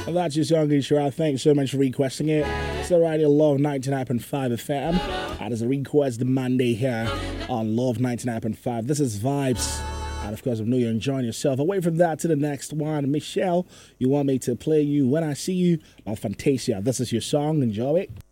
And that's your song, Ishra. Thanks so much for requesting it. It's the Radio Love 99.5 FM. That is a request Monday here on Love 99.5. This is Vibes. And of course, I know you're enjoying yourself. Away from that to the next one. Michelle, you want me to play you When I See You by Fantasia. This is your song. Enjoy it.